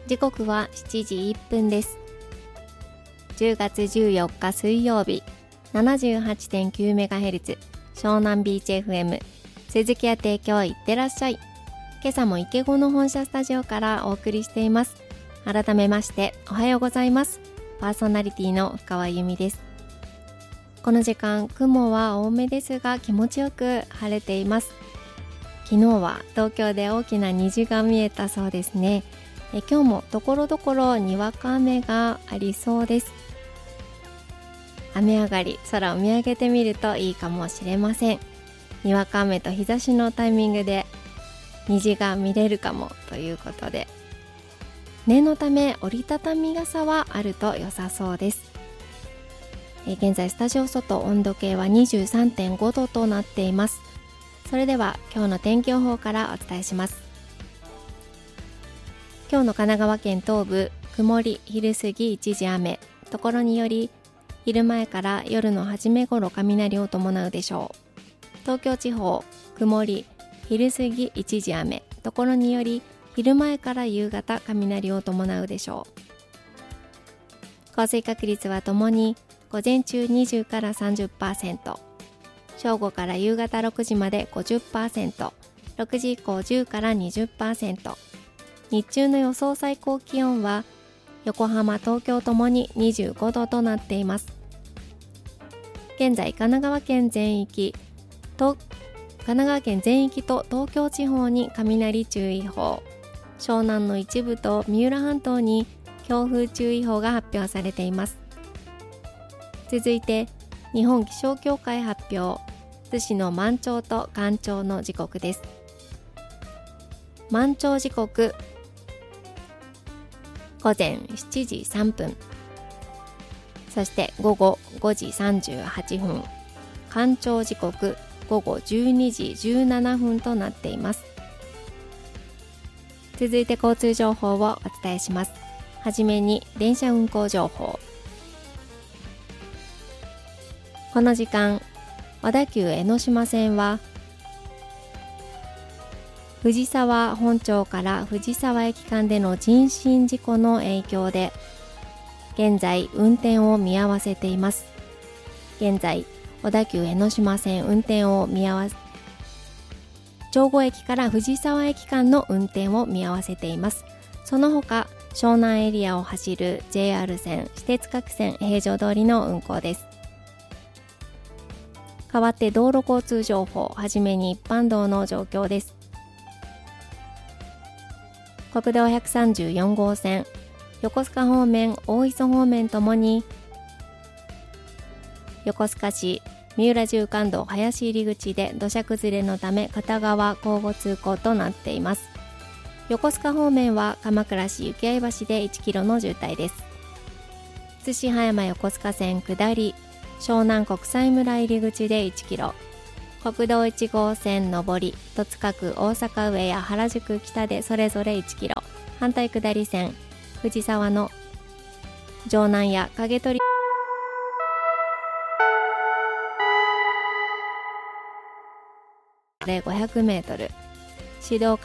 時刻は7時1分です。10月14日水曜日、78.9MHz 湘南ビーチ FM 鈴木屋提供いってらっしゃい。今朝も池子の本社スタジオからお送りしています。改めましておはようございます。パーソナリティの深川由美です。この時間雲は多めですが気持ちよく晴れています。昨日は東京で大きな虹が見えたそうですね。今日もところどころにわか雨がありそうです。雨上がり空を見上げてみるといいかもしれません。にわか雨と日差しのタイミングで虹が見れるかもということで、念のため折りたたみ傘はあると良さそうです。現在スタジオ外温度計は 23.5 度となっています。それでは今日の天気予報からお伝えします。今日の神奈川県東部、曇り、昼過ぎ一時雨、ところにより昼前から夜の初め頃雷を伴うでしょう。東京地方、曇り、昼過ぎ一時雨、ところにより昼前から夕方雷を伴うでしょう。降水確率はともに午前中20から 30%、正午から夕方6時まで 50%、6時以降10から 20%、日中の予想最高気温は横浜、東京ともに25度となっています。現在神奈川県全域と東京地方に雷注意報、湘南の一部と三浦半島に強風注意報が発表されています。続いて日本気象協会発表、津市の満潮と干潮の時刻です。満潮時刻午前7時3分、そして午後5時38分、干潮時刻午後12時17分となっています。続いて交通情報をお伝えします。はじめに電車運行情報。この時間、小田急江ノ島線は藤沢本町から藤沢駅間での人身事故の影響で現在運転を見合わせています。現在小田急江ノ島線運転を見合わせ、長後駅から藤沢駅間の運転を見合わせています。その他湘南エリアを走る JR 線、私鉄各線平常通りの運行です。代わって道路交通情報、はじめに一般道の状況です。国道134号線、横須賀方面、大磯方面ともに横須賀市三浦縦貫道林入口で土砂崩れのため片側交互通行となっています。横須賀方面は鎌倉市幸合橋で1キロの渋滞です。津市葉山横須賀線下り湘南国際村入口で1キロ、国道1号線上り戸塚区大阪上や原宿北でそれぞれ1キロ、反対下り線藤沢の城南や影取で500メートル、指導